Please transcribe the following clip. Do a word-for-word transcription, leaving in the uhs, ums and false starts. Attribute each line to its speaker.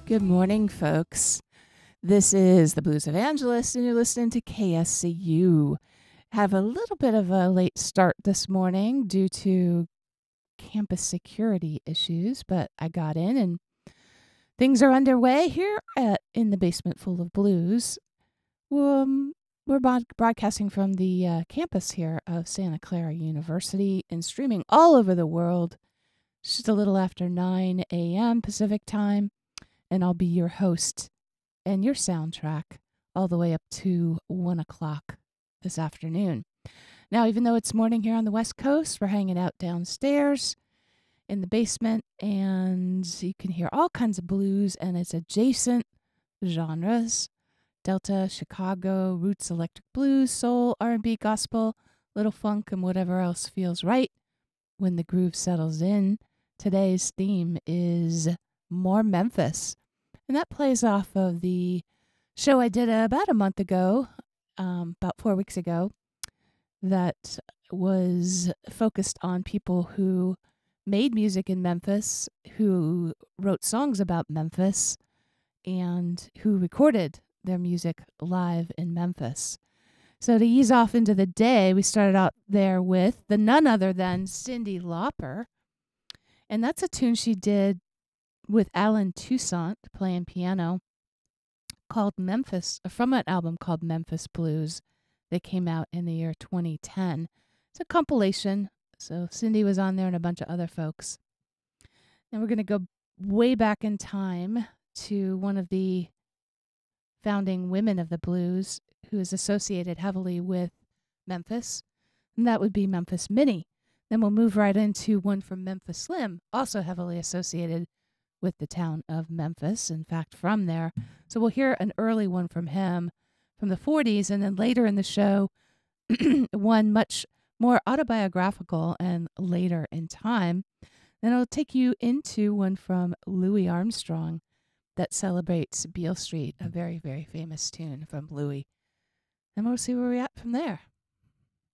Speaker 1: Good morning, folks. This is the Blues Evangelist, and you're listening to K S C U. Have a little bit of a late start this morning due to campus security issues, but I got in and things are underway here at in the Basement Full of Blues. Um, we're bod- broadcasting from the uh, campus here of Santa Clara University and streaming all over the world. It's just a little after nine a.m. Pacific time, and I'll be your host and your soundtrack all the way up to one o'clock this afternoon. Now, even though it's morning here on the West Coast, we're hanging out downstairs in the basement, and you can hear all kinds of blues and its adjacent genres: Delta, Chicago, roots, electric blues, soul, R and B, gospel, little funk, and whatever else feels right when the groove settles in. Today's theme is more Memphis, and that plays off of the show I did about a month ago, um, about four weeks ago, that was focused on people who made music in Memphis, who wrote songs about Memphis, and who recorded their music live in Memphis. So to ease off into the day, we started out there with the none other than Cyndi Lauper, and that's a tune she did with Alan Toussaint playing piano, called Memphis, from an album called Memphis Blues that came out in the year twenty ten. It's a compilation, so Cyndi was on there and a bunch of other folks. And we're going to go way back in time to one of the founding women of the blues who is associated heavily with Memphis, and that would be Memphis Minnie. Then we'll move right into one from Memphis Slim, also heavily associated with the town of Memphis, in fact, from there. So we'll hear an early one from him from the forties, and then later in the show, one much more autobiographical and later in time. Then it'll take you into one from Louis Armstrong that celebrates Beale Street, a very, very famous tune from Louis. And we'll see where we're at from there.